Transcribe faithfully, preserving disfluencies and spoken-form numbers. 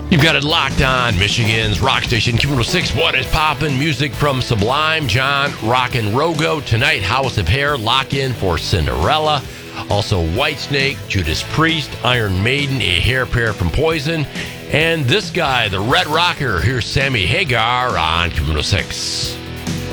You've got it locked on Michigan's rock station, Q one oh six. What is poppin'? Music from Sublime, John Rock and Rogo. Tonight, House of Hair, lock in for Cinderella. Also, Whitesnake, Judas Priest, Iron Maiden, A Hair Pair from Poison. And this guy, the Red Rocker. Here's Sammy Hagar on Q one oh six.